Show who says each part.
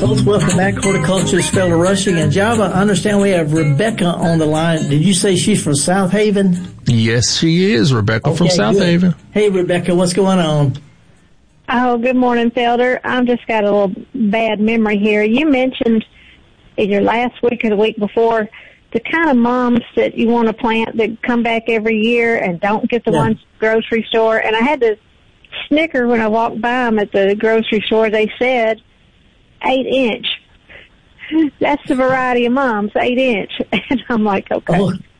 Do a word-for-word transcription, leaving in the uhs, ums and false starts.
Speaker 1: both welcome back. Horticulture is spelled rushing. And Java, I understand we have Rebecca on the line. Did you say she's from South Haven?
Speaker 2: Yes, she is. Rebecca okay, from South good. Haven.
Speaker 1: Hey, Rebecca, what's going on?
Speaker 3: Oh, good morning, Felder. I've just got a little bad memory here. You mentioned either last week or the week before the kind of moms that you want to plant that come back every year and don't get the yeah. ones grocery store. And I had to snicker when I walked by them at the grocery store. They said eight inch. That's the variety of moms, eight inch. And I'm like, okay.
Speaker 1: Oh,